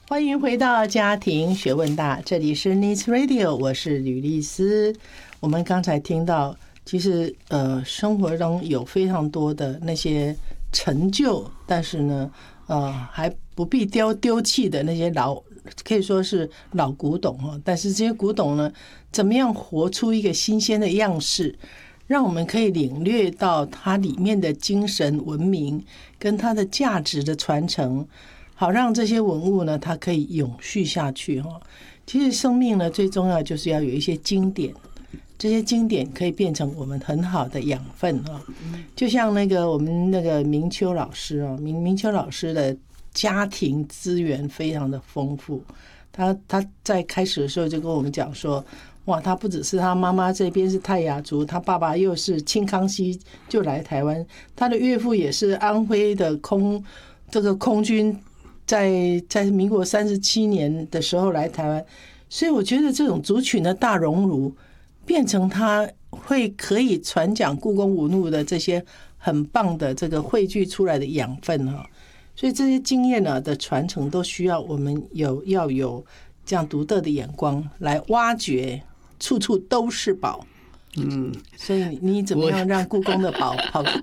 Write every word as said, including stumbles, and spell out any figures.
欢迎回到家庭学问大，这里是 Needs Radio， 我是吕丽丝。我们刚才听到，其实呃，生活中有非常多的那些成就，但是呢，呃，还不必丢丢弃的那些老，可以说是老古董哦。但是这些古董呢，怎么样活出一个新鲜的样式，让我们可以领略到它里面的精神文明跟它的价值的传承。好让这些文物呢，它可以永续下去哈。其实生命呢，最重要就是要有一些经典，这些经典可以变成我们很好的养分啊。就像那个我们那个明秋老师啊，明明秋老师的家庭资源非常的丰富。他他在开始的时候就跟我们讲说，哇，他不只是他妈妈这边是泰雅族，他爸爸又是清康熙就来台湾，他的岳父也是安徽的空这个空军。在在民国三十七年的时候来台湾，所以我觉得这种族群的大熔炉，变成他会可以传讲故宫文物的这些很棒的这个汇聚出来的养分哈。所以这些经验呢的传承，都需要我们有要有这样独特的眼光来挖掘，处处都是宝。嗯，所以你怎么样让故宫的宝跑